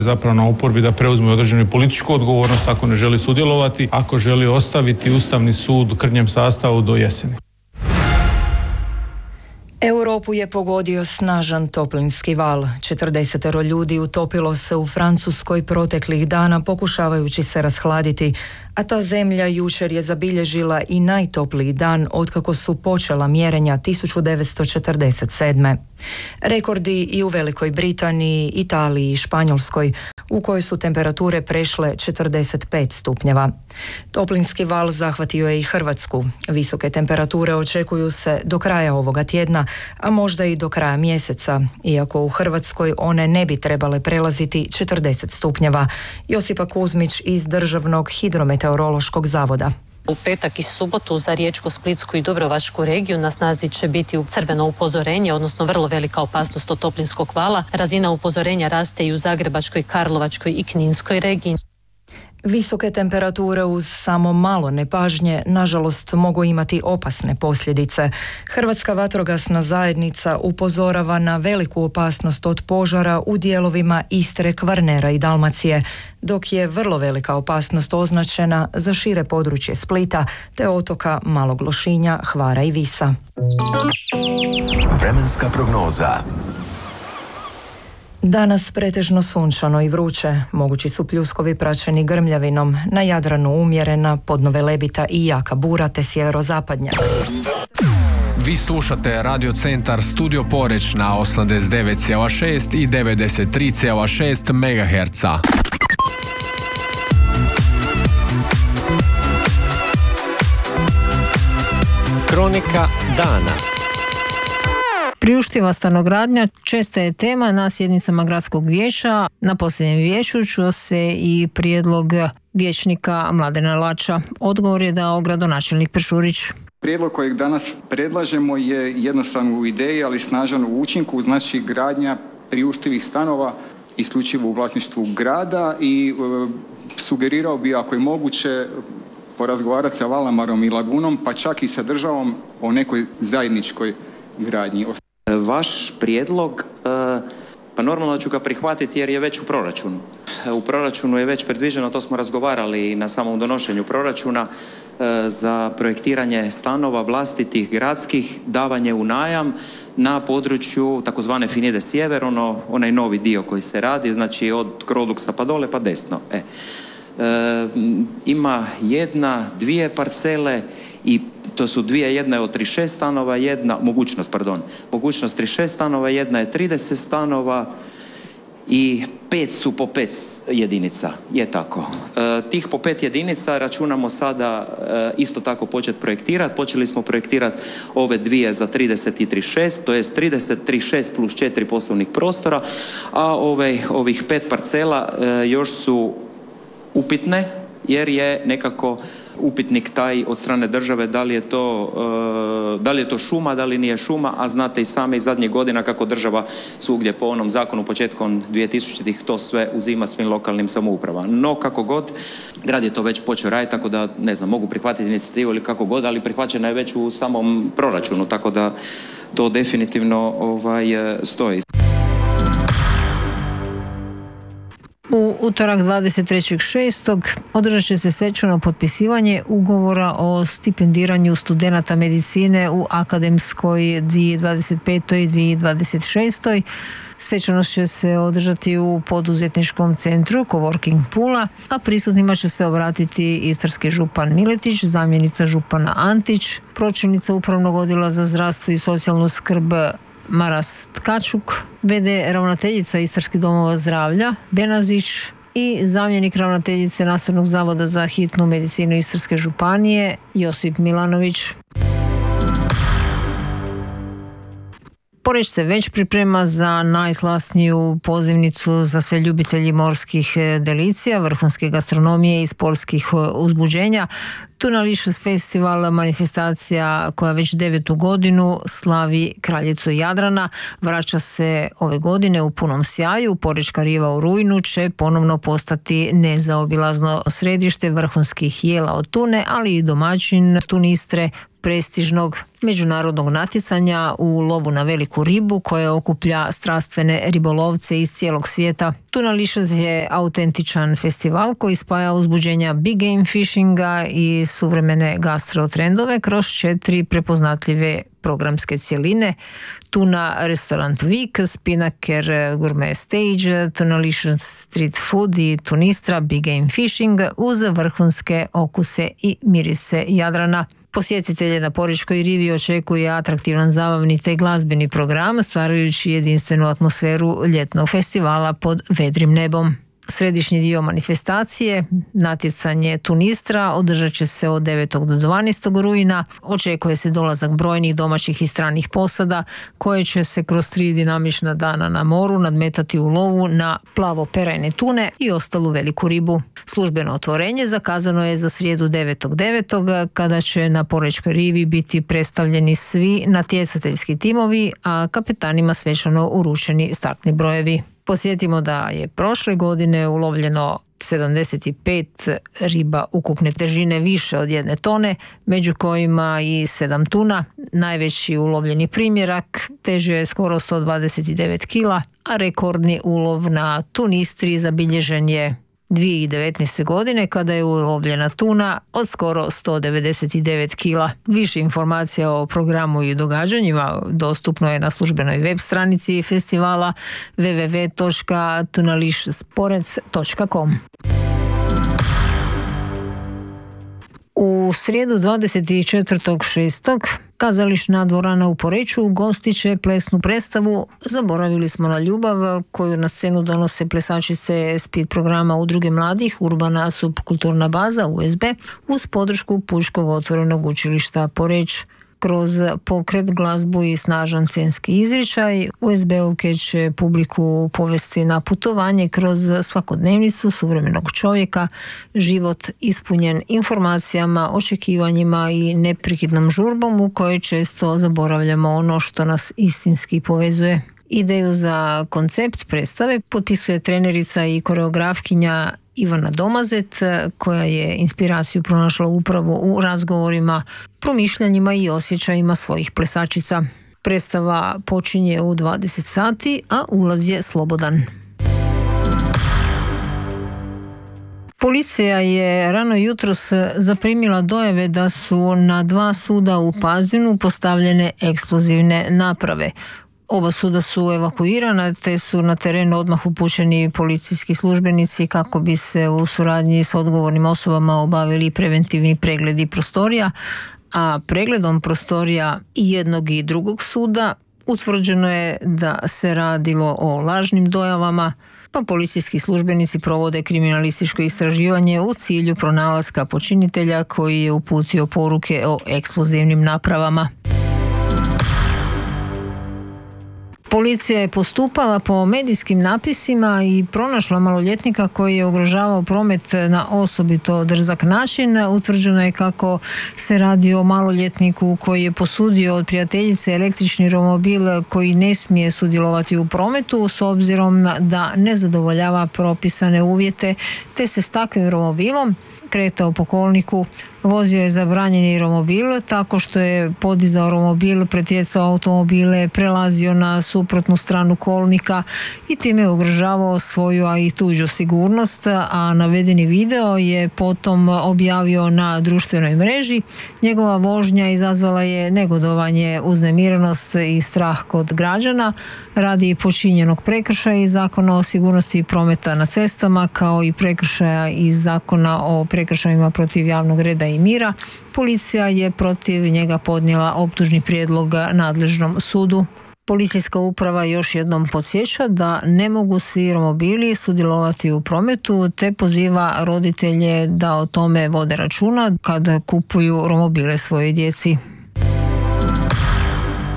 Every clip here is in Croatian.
Zapravo na oporbi da preuzme određenu političku odgovornost ako ne želi sudjelovati, ako želi ostaviti Ustavni sud u krnjem sastavu do jeseni. Europu je pogodio snažan toplinski val. 40 ljudi utopilo se u Francuskoj proteklih dana pokušavajući se rashladiti, a ta zemlja jučer je zabilježila i najtopliji dan otkako su počela mjerenja 1947. Rekordi i u Velikoj Britaniji, Italiji i Španjolskoj, u kojoj su temperature prešle 45 stupnjeva. Toplinski val zahvatio je i Hrvatsku. Visoke temperature očekuju se do kraja ovoga tjedna, a možda i do kraja mjeseca, iako u Hrvatskoj one ne bi trebale prelaziti 40 stupnjeva. Josipa Kuzmić iz Državnog hidrometeorološkog zavoda. U petak i subotu za Riječko-Splitsku i Dubrovačku regiju na snazi će biti crveno upozorenje, odnosno vrlo velika opasnost od toplinskog vala. Razina upozorenja raste i u Zagrebačkoj, Karlovačkoj i Kninskoj regiji. Visoke temperature uz samo malo nepažnje nažalost mogu imati opasne posljedice. Hrvatska vatrogasna zajednica upozorava na veliku opasnost od požara u dijelovima Istre, Kvarnera i Dalmacije, dok je vrlo velika opasnost označena za šire područje Splita te otoka Malog Lošinja, Hvara i Visa. Vremenska prognoza. Danas pretežno sunčano i vruće, mogući su pljuskovi praćeni grmljavinom, na Jadranu umjerena, podnove lebita i jaka bura te sjeverozapadnja. Vi slušate Radio Centar Studio Poreć na 89,6 i 93,6 MHz. Kronika dana. Priuštiva stanogradnja česta je tema na sjednicama gradskog vijeća. Na posljednjem vijeću čuo se i prijedlog vijećnika Mladena Lača. Odgovor je dao gradonačelnik Peršurić. Prijedlog kojeg danas predlažemo je jednostavno u ideji, ali snažan u učinku, znači gradnja priuštivih stanova isključivo u vlasništvu grada i sugerirao bi, ako je moguće, porazgovarati sa Valamarom i Lagunom, pa čak i sa državom o nekoj zajedničkoj gradnji. Vaš prijedlog, pa normalno da ću ga prihvatiti jer je već u proračunu. U proračunu je već predviđeno, to smo razgovarali na samom donošenju proračuna, za projektiranje stanova vlastitih gradskih, davanje u najam na području takozvane Finide Sjever, onaj novi dio koji se radi, znači od Kroduksa pa dole pa desno. Ima dvije parcele i to su dvije, jedna je od 36 stanova, mogućnost 36 stanova, jedna je 30 stanova i 5 su po 5 jedinica, je tako. Tih po 5 jedinica računamo sada isto tako početi projektirati. Počeli smo projektirati ove dvije za 30 i 36, to je 30, 36 plus 4 poslovnih prostora, a ovih 5 parcela još su upitne jer je nekako upitnik taj od strane države da li je to šuma, da li nije šuma, a znate i sami zadnjih godina kako država svugdje po onom zakonu početkom 2000-ih to sve uzima svim lokalnim samoupravama. No kako god, grad je to već počeo raditi, tako da ne znam, mogu prihvatiti inicijativu ili kako god, ali prihvaćena je već u samom proračunu, tako da to definitivno stoji. U utorak 23.6. održat će se svečano potpisivanje ugovora o stipendiranju studenata medicine u akademskoj 2025. i 2026. Svečanost će se održati u poduzetničkom centru Coworking Pula, a prisutnima će se obratiti istarski župan Miletić, zamjenica župana Antić, pročelnica Upravnog odjela za zdravstvo i socijalnu skrb Maras Tkačuk, v.d. ravnateljica Istarskih domova zdravlja Benazić i zamjenik ravnateljice Nastavnog zavoda za hitnu medicinu Istarske županije Josip Milanović. Poreč se već priprema za najslasniju pozivnicu za sve ljubitelji morskih delicija, vrhunske gastronomije i sportskih uzbuđenja. Tunališes festival, manifestacija koja već 9. godinu slavi kraljicu Jadrana, vraća se ove godine u punom sjaju. Porečka riva u rujnu će ponovno postati nezaobilazno središte vrhunskih jela od tune, ali i domaćin Tunistre prestižnog međunarodnog natjecanja u lovu na veliku ribu koja okuplja strastvene ribolovce iz cijelog svijeta. Tunalicious je autentičan festival koji spaja uzbuđenja big game fishinga i suvremene gastrotrendove kroz 4 prepoznatljive programske cjeline: Tuna Restaurant Week, Spinnaker Gourmet Stage, Tunalicious Street Food i Tunistra Big Game Fishing uz vrhunske okuse i mirise Jadrana. Posjetitelje na Porečkoj rivi očekuje atraktivan zabavni te glazbeni program, stvarajući jedinstvenu atmosferu ljetnog festivala pod vedrim nebom. Središnji dio manifestacije, natjecanje Tunistra, održat će se od 9. do 12. rujna. Očekuje se dolazak brojnih domaćih i stranih posada koje će se kroz 3 dinamična dana na moru nadmetati u lovu na plavo-perajne tune i ostalu veliku ribu. Službeno otvorenje zakazano je za srijedu 9.9. kada će na Porečkoj rivi biti predstavljeni svi natjecateljski timovi, a kapetanima svečano uručeni startni brojevi. Posjetimo da je prošle godine ulovljeno 75 riba ukupne težine više od 1 tone, među kojima i 7 tuna. Najveći ulovljeni primjerak težio je skoro 129 kila, a rekordni ulov na Tunistri zabilježen je 2019. godine kada je ulovljena tuna od skoro 199 kila. Više informacija o programu i događanjima dostupno je na službenoj web stranici festivala www.tunaliciosporec.com. U srijedu 24.6. kazališna dvorana u Poreču gostit će plesnu predstavu Zaboravili smo na ljubav, koju na scenu donose plesačice speed programa Udruge mladih Urbana subkulturna baza USB uz podršku Pučkog otvorenog učilišta Poreč. Kroz pokret, glazbu i snažan scenski izričaj USB-ovke će publiku povesti na putovanje kroz svakodnevnicu suvremenog čovjeka, život ispunjen informacijama, očekivanjima i neprekidnom žurbom u kojoj često zaboravljamo ono što nas istinski povezuje. Ideju za koncept predstave potpisuje trenerica i koreografkinja Ivana Domazet, koja je inspiraciju pronašla upravo u razgovorima, promišljanjima i osjećajima svojih plesačica. Predstava počinje u 20 sati, a ulaz je slobodan. Policija je rano jutros zaprimila dojave da su na 2 suda u Pazinu postavljene eksplozivne naprave. Oba suda su evakuirana te su na terenu odmah upućeni policijski službenici kako bi se u suradnji s odgovornim osobama obavili preventivni pregledi prostorija, a pregledom prostorija i jednog i drugog suda utvrđeno je da se radilo o lažnim dojavama, pa policijski službenici provode kriminalističko istraživanje u cilju pronalaska počinitelja koji je uputio poruke o eksplozivnim napravama. Policija je postupala po medijskim napisima i pronašla maloljetnika koji je ugrožavao promet na osobito drzak način. Utvrđeno je kako se radi o maloljetniku koji je posudio od prijateljice električni romobil koji ne smije sudjelovati u prometu s obzirom da ne zadovoljava propisane uvjete, te se s takvim romobilom kretao po kolniku. Vozio je zabranjeni romobil tako što je podizao romobil, pretjecao automobile, prelazio na suprotnu stranu kolnika i time ugrožavao svoju, a i tuđu sigurnost, a navedeni video je potom objavio na društvenoj mreži. Njegova vožnja izazvala je negodovanje, uznemirenost i strah kod građana radi počinjenog prekršaja iz Zakona o sigurnosti prometa na cestama, kao i prekršaja iz Zakona o prekršajima protiv javnog reda i mira. Policija je protiv njega podnijela optužni prijedlog nadležnom sudu. Policijska uprava još jednom podsjeća da ne mogu svi romobili sudjelovati u prometu, te poziva roditelje da o tome vode računa kada kupuju romobile svojoj djeci.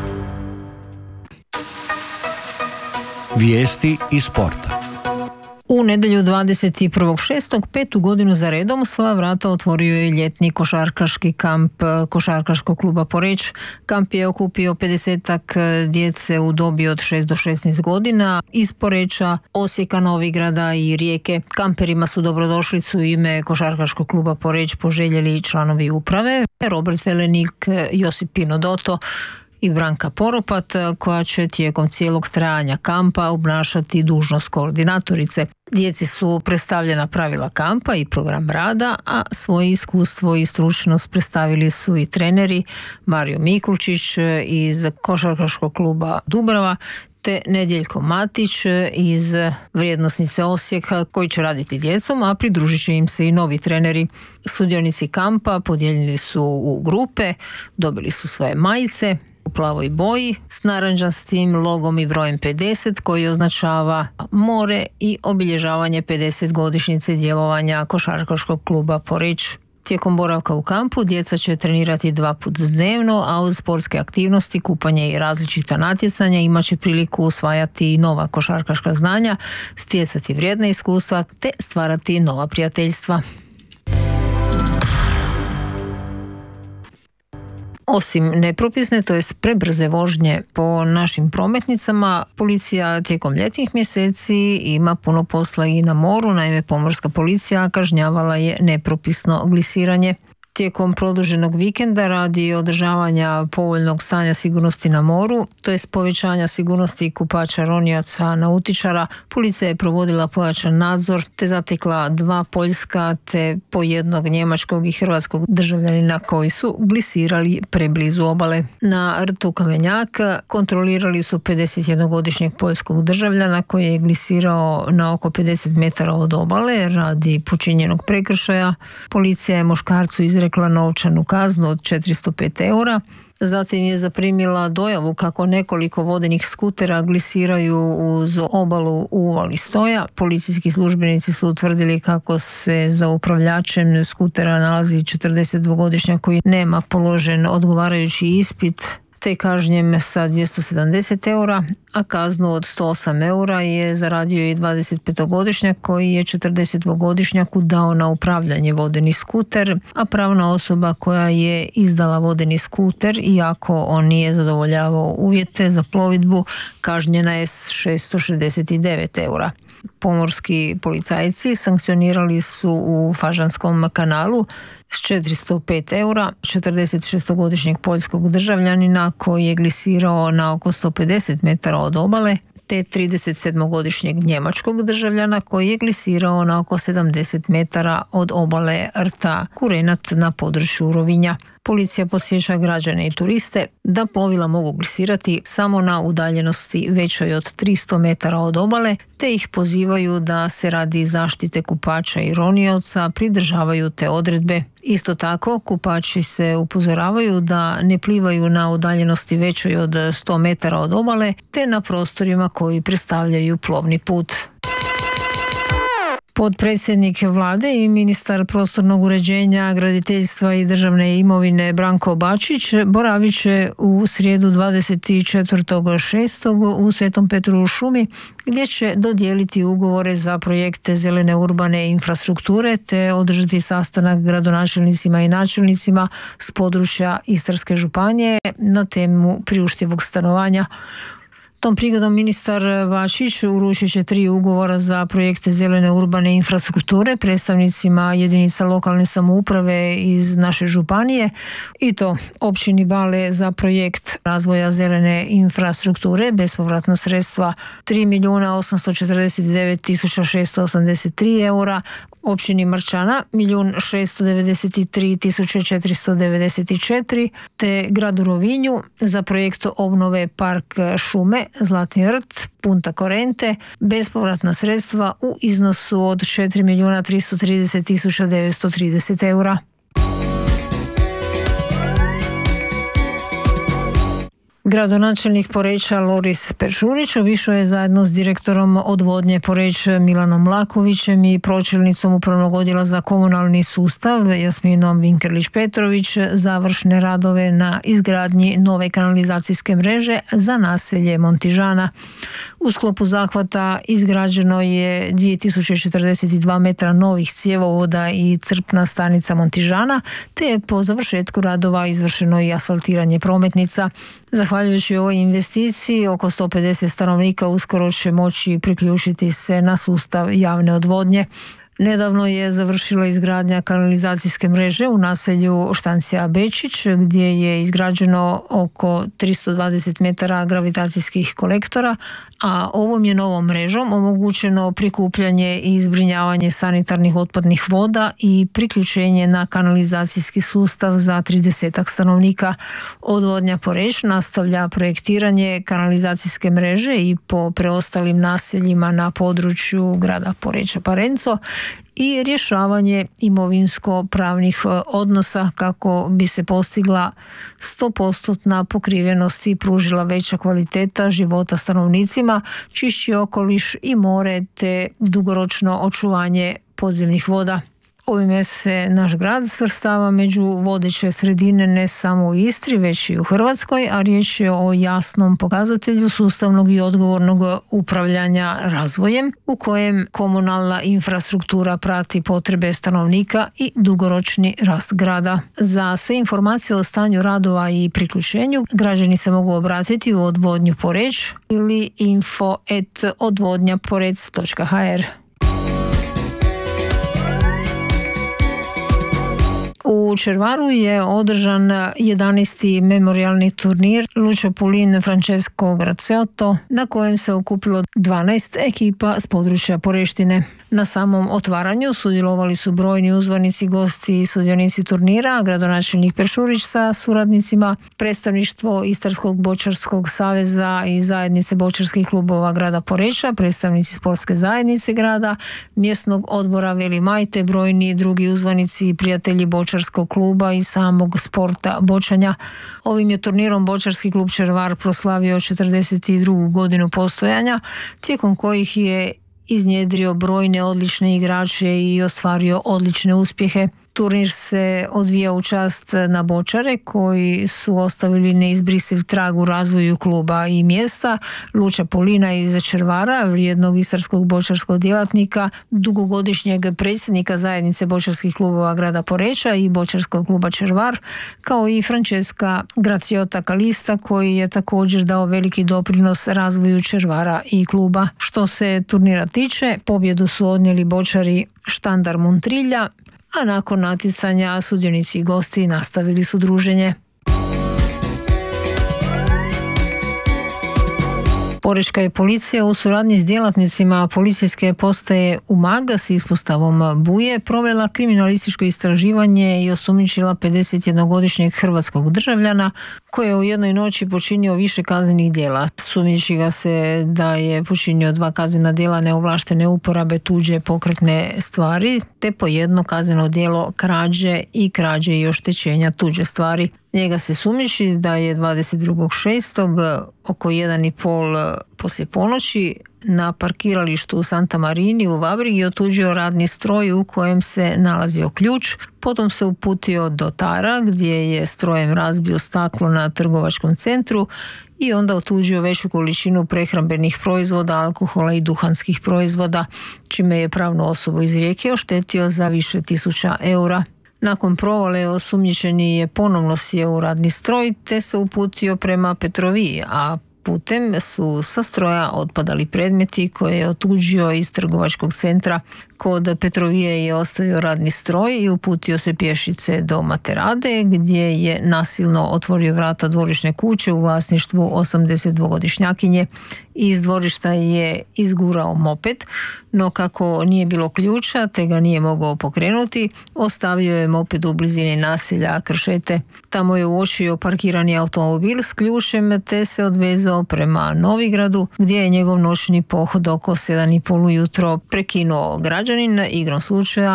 Vijesti iz sporta. U nedjelju 21.6. 5. godinu za redom svoja vrata otvorio je ljetni košarkaški kamp Košarkaškog kluba Poreč. Kamp je okupio 50-ak djece u dobi od 6 do 16 godina iz Poreča, Osijeka, Novigrada i Rijeke. Kamperima su dobrodošlicu u ime Košarkaškog kluba Poreč poželjeli članovi uprave Robert Velenik, Josip Pinodoto i Branka Poropat, koja će tijekom cijelog trajanja kampa obnašati dužnost koordinatorice. Djeci su predstavljena pravila kampa i program rada, a svoje iskustvo i stručnost predstavili su i treneri Mario Mikulčić iz Košarkaškog kluba Dubrava te Nedjeljko Matić iz Vrijednosnice Osijeka, koji će raditi djecom, a pridružit će im se i novi treneri. Sudionici kampa podijeljeni su u grupe, dobili su svoje majice u plavoj boji s narančastim logom i brojem 50 koji označava more i obilježavanje 50 godišnjice djelovanja Košarkaškog kluba Poreč. Tijekom boravka u kampu djeca će trenirati 2 puta dnevno, a uz sportske aktivnosti, kupanje i različita natjecanja imat će priliku usvajati nova košarkaška znanja, stjecati vrijedna iskustva te stvarati nova prijateljstva. Osim nepropisne, to jest prebrze vožnje po našim prometnicama, policija tijekom ljetnih mjeseci ima puno posla i na moru. Naime, pomorska policija kažnjavala je nepropisno glisiranje. Tijekom produženog vikenda radi održavanja povoljnog stanja sigurnosti na moru, to jest povećanja sigurnosti kupača, ronioca, nautičara, policija je provodila pojačan nadzor te zatekla 2 poljska te po 1 njemačkog i hrvatskog državljanina koji su glisirali preblizu obale. Na rtu Kamenjak kontrolirali su 51-godišnjeg poljskog državljana koji je glisirao na oko 50 metara od obale radi počinjenog prekršaja. Policija je muškarcu izrekla novčanu kaznu od 405 eura. Zatim je zaprimila dojavu kako nekoliko vodenih skutera glisiraju uz obalu u uvali Stoja. Policijski službenici su utvrdili kako se za upravljačem skutera nalazi 42-godišnjak koji nema položen odgovarajući ispit te kažnjem sa 270 eura, a kaznu od 108 eura je zaradio i 25-godišnjak koji je 42-godišnjaku dao na upravljanje vodeni skuter, a pravna osoba koja je izdala vodeni skuter, iako on nije zadovoljavao uvjete za plovidbu, kažnjena je s 669 eura. Pomorski policajci sankcionirali su u Fažanskom kanalu s 405 eura 46-godišnjeg poljskog državljanina koji je glisirao na oko 150 metara od obale, te 37-godišnjeg njemačkog državljana koji je glisirao na oko 70 metara od obale rta Kurenat na području Rovinja. Policija posjeća građane i turiste da plovila mogu glisirati samo na udaljenosti većoj od 300 metara od obale, te ih pozivaju da se radi zaštite kupača i ronioca pridržavaju te odredbe. Isto tako, kupači se upozoravaju da ne plivaju na udaljenosti većoj od 100 metara od obale, te na prostorima koji predstavljaju plovni put. Potpredsjednik vlade i ministar prostornog uređenja, graditeljstva i državne imovine Branko Bačić boravit će u srijedu 24.6. u Svetom Petru u šumi, gdje će dodijeliti ugovore za projekte zelene urbane infrastrukture te održati sastanak gradonačelnicima i načelnicima s područja Istarske županije na temu priuštivog stanovanja. Tom prigodom ministar Bačić uručit će 3 ugovora za projekte zelene urbane infrastrukture predstavnicima jedinica lokalne samouprave iz naše županije, i to općini Bale za projekt razvoja zelene infrastrukture, bespovratna sredstva 3.849.683 eura, općini Marčana 1.693.494, te gradu Rovinju za projekt obnove park šume Zlatni rt, Punta Korente, bespovratna sredstva u iznosu od 4.330.930 eura. Gradonačelnik Poreča Loris Peršurić obišao je zajedno s direktorom odvodnje Poreć Milanom Lakovićem i pročelnicom Upravnog odjela za komunalni sustav Jasminom Vinkerlić-Petrović završne radove na izgradnji nove kanalizacijske mreže za naselje Montižana. U sklopu zahvata izgrađeno je 2042 metra novih cjevovoda i crpna stanica Montižana, te je po završetku radova izvršeno i asfaltiranje prometnica. Zahvaljujući ovoj investiciji, oko 150 stanovnika uskoro će moći priključiti se na sustav javne odvodnje. Nedavno je završila izgradnja kanalizacijske mreže u naselju Štancija Bečić, gdje je izgrađeno oko 320 metara gravitacijskih kolektora, a ovom je novom mrežom omogućeno prikupljanje i zbrinjavanje sanitarnih otpadnih voda i priključenje na kanalizacijski sustav za 30 stanovnika. Odvodnja Poreć nastavlja projektiranje kanalizacijske mreže i po preostalim naseljima na području grada Poreča Parenco i rješavanje imovinsko-pravnih odnosa kako bi se postigla 100% pokrivenost i pružila veća kvaliteta života stanovnicima, čišći okoliš i more te dugoročno očuvanje podzemnih voda. Ovime se naš grad svrstava među vodeće sredine ne samo u Istri, već i u Hrvatskoj, a riječ je o jasnom pokazatelju sustavnog i odgovornog upravljanja razvojem u kojem komunalna infrastruktura prati potrebe stanovnika i dugoročni rast grada. Za sve informacije o stanju radova i priključenju građani se mogu obratiti u odvodnju Poreć ili info@odvodnjaporec.hr. U Červaru je održan 11. memorijalni turnir Lucio Pulin Francesco Graziotto, na kojem se okupilo 12 ekipa s područja Poreštine. Na samom otvaranju sudjelovali su brojni uzvanici, gosti i sudionici turnira, gradonačelnik Peršurić sa suradnicima, predstavništvo Istarskog bočarskog saveza i zajednice bočarskih klubova grada Poreča, predstavnici sportske zajednice grada, mjesnog odbora Veli Majte, brojni drugi uzvanici i prijatelji bočarskog kluba i samog sporta bočanja. Ovim je turnirom bočarski klub Červar proslavio 42. godinu postojanja, tijekom kojih je iznjedrio brojne odlične igrače i ostvario odlične uspjehe. Turnir se odvija u čast na bočare koji su ostavili neizbrisiv trag u razvoju kluba i mjesta, Lucia Pulina iz Červara, vrijednog istarskog bočarskog djelatnika, dugogodišnjeg predsjednika zajednice bočarskih klubova grada Poreča i bočarskog kluba Červar, kao i Francesca Graziotta Kalista, koji je također dao veliki doprinos razvoju Červara i kluba. Što se turnira tiče, pobjedu su odnijeli bočari Štandar Montrilja, a nakon natjecanja sudionici i gosti nastavili su druženje. Porečka je policija u suradnji s djelatnicima policijske postaje Umag s ispostavom Buje provela kriminalističko istraživanje i osumnjičila 51-godišnjeg hrvatskog državljana koji je u jednoj noći počinio više kaznenih djela. Sumnjiči ga se da je počinio 2 kaznena djela neovlaštene uporabe tuđe pokretne stvari te po jedno kazneno djelo krađe i oštećenja tuđe stvari. Njega se sumnjiči da je 22.6. oko 1:30 poslije ponoći na parkiralištu u Santa Marini u Vabrigi otuđio radni stroj u kojem se nalazio ključ, potom se uputio do Tara gdje je strojem razbio staklo na trgovačkom centru i onda otuđio veću količinu prehrambenih proizvoda, alkohola i duhanskih proizvoda, čime je pravnu osobu iz Rijeke oštetio za više tisuća eura. Nakon provale osumnjičeni je ponovno sjeo u radni stroj te se uputio prema Petroviji, a putem su sa stroja otpadali predmeti koje je otuđio iz trgovačkog centra. Kod Petrovije je ostavio radni stroj i uputio se pješice do Materade gdje je nasilno otvorio vrata dvorišne kuće u vlasništvu 82-godišnjakinje. Iz dvorišta je izgurao moped, no kako nije bilo ključa te ga nije mogao pokrenuti, ostavio je moped u blizini naselja Kršete. Tamo je uočio parkirani automobil s ključem te se odvezao prema Novigradu gdje je njegov noćni pohod oko 7:30 ujutro prekinuo građanin igrom slučaja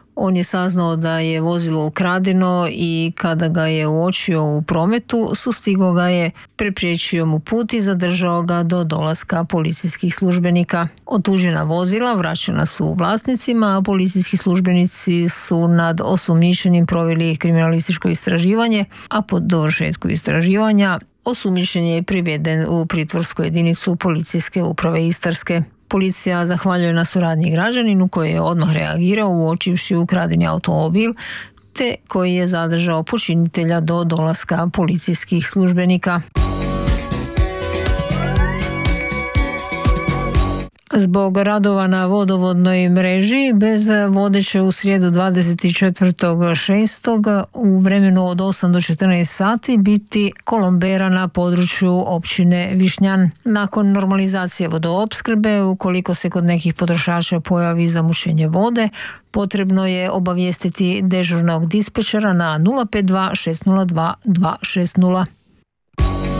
On je saznao da je vozilo ukradeno i kada ga je uočio u prometu, sustigao ga je, prepriječio mu put i zadržao ga do dolaska policijskih službenika. Otuđena vozila vraćena su vlasnicima, a policijski službenici su nad osumnjičenim proveli kriminalističko istraživanje, a po dovršetku istraživanja osumnjičen je priveden u pritvorsku jedinicu Policijske uprave Istarske. Policija zahvaljuje na suradnji građaninu koji je odmah reagirao uočivši ukradeni automobil, te koji je zadržao počinitelja do dolaska policijskih službenika. Zbog radova na vodovodnoj mreži bez vode će u srijedu 24.6. u vremenu od 8 do 14 sati biti kolombera na području općine Višnjan. Nakon normalizacije vodoopskrbe, ukoliko se kod nekih potrošača pojavi zamućenje vode, potrebno je obavijestiti dežurnog dispečera na 052 602 260.